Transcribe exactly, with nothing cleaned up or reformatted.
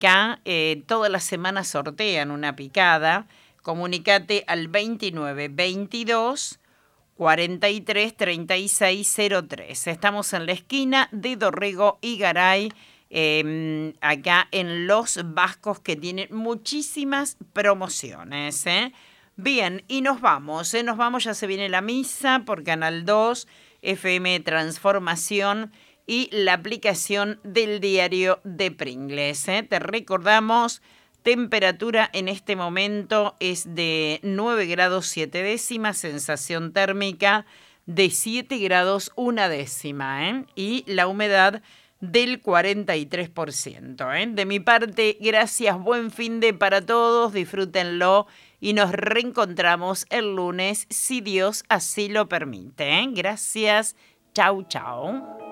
acá eh, todas las semanas sortean una picada. Comunicate al veintinueve veintidós cuarenta y tres treinta y seis cero tres. Estamos en la esquina de Dorrego y Garay, eh, acá en Los Vascos, que tienen muchísimas promociones, ¿eh? Bien, y nos vamos, ¿eh? Nos vamos, ya se viene la misa por Canal dos, F M Transformación y la aplicación del diario de Pringles, ¿eh? Te recordamos, temperatura en este momento es de nueve grados siete décimas, sensación térmica de siete grados una décima, ¿eh? Y la humedad del cuarenta y tres por ciento, ¿eh? De mi parte, gracias, buen fin de para todos, disfrútenlo y nos reencontramos el lunes, si Dios así lo permite, ¿eh? Gracias, chau, chau.